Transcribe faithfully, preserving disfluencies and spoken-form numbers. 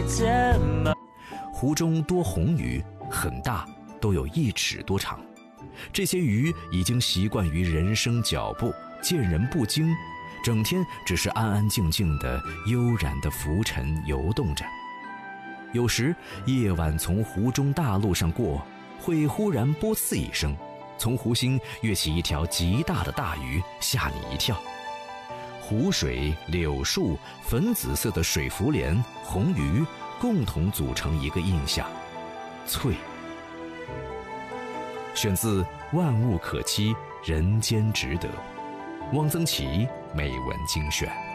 怎么？ 湖中多红鱼，很大，都有一尺多长。这些鱼已经习惯于人生脚步，见人不惊，整天只是安安静静的、悠然的浮沉游动着。有时夜晚从湖中大路上过，会忽然波刺一声，从湖心跃起一条极大的大鱼，吓你一跳。湖水、柳树、粉紫色的水浮莲、红鱼共同组成一个印象，翠。选自《万物可期，人间值得》，汪曾祺美文精选。